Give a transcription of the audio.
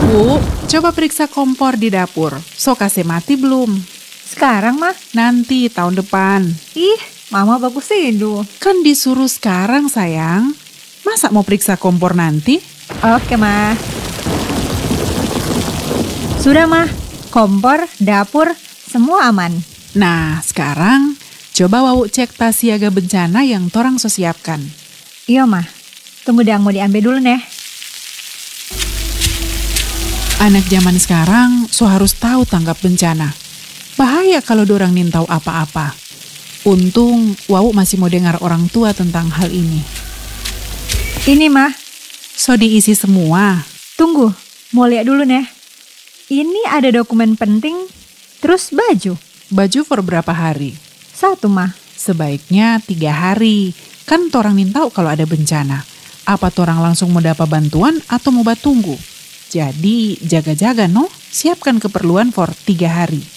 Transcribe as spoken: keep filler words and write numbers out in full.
Bu, coba periksa kompor di dapur. So kasih mati belum? Sekarang mah? Nanti tahun depan. Ih, mama bagus itu. Kan disuruh sekarang sayang. Masa mau periksa kompor nanti? Oke mah. Sudah mah, kompor, dapur, semua aman. Nah, sekarang coba Wawu cek tas siaga bencana yang torang so siapkan. Iya mah, tunggu dang mau diambil dulu nih. Anak zaman sekarang so harus tahu tanggap bencana. Bahaya kalau dorang nin tahu apa-apa. Untung Wawu masih mau dengar orang tua tentang hal ini. Ini mah. So diisi semua. Tunggu, mau lihat dulu nih. Ini ada dokumen penting, terus baju. Baju for berapa hari? Satu mah. Sebaiknya tiga hari. Kan torang nin tahu kalau ada bencana. Apa torang langsung mau dapat bantuan atau mau batunggu? Jadi jaga-jaga no, siapkan keperluan for tiga hari.